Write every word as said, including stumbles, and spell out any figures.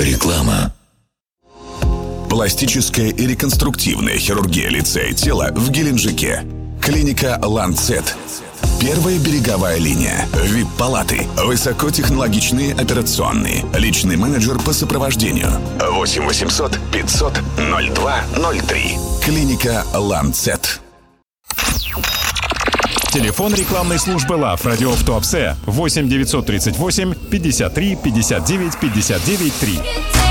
Реклама. Пластическая и реконструктивная хирургия лица и тела в Геленджике. Клиника «Ланцет». Первая береговая линия. ви ай пи-палаты. Высокотехнологичные операционные. Личный менеджер по сопровождению. восемь восемьсот пятьсот ноль два ноль три. Клиника «Ланцет». Телефон рекламной службы ЛАВ «Радио в Туапсе» восемь девятьсот тридцать восемь пятьдесят три пятьдесят девять пятьдесят девять три.